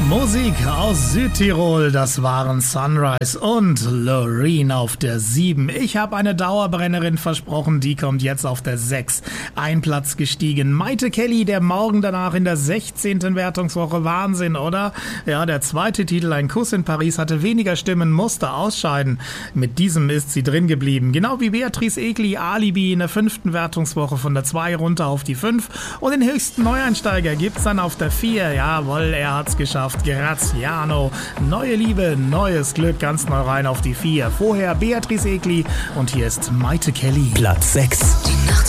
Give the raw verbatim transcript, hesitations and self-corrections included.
Musik aus Südtirol, das waren Sunrise und Loreen auf der sieben. Ich habe eine Dauerbrennerin versprochen, die kommt jetzt auf der sechs. Ein Platz gestiegen. Maite Kelly, der Morgen danach in der sechzehnten Wertungswoche. Wahnsinn, oder? Ja, der zweite Titel, Ein Kuss in Paris, hatte weniger Stimmen, musste ausscheiden. Mit diesem ist sie drin geblieben. Genau wie Beatrice Egli, Alibi in der fünften Wertungswoche von der zwei runter auf die fünf. Und den höchsten Neueinsteiger gibt's dann auf der vier. Jawohl, er hat's geschafft. Graziano. Neue Liebe, neues Glück, ganz neu rein auf die vier. Vorher Beatrice Egli und hier ist Maite Kelly. Platz sechs. Die Nacht